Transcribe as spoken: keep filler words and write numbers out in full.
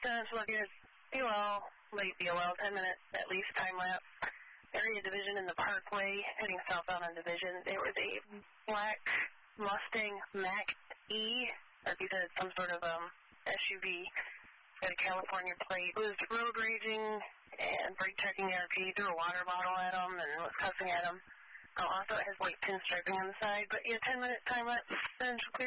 Sense looking at B O L, late B O L, ten minutes at least time lapse. Area division in the Parkway, heading southbound on Division. There was a black Mustang Mach-E, or he said some sort of um S U V, got a California plate. Was road raging and brake checking the R P, threw a water bottle at him and was cussing at him. Um, also, it has white pinstriping on the side, but yeah, ten minute time lapse, potential clear.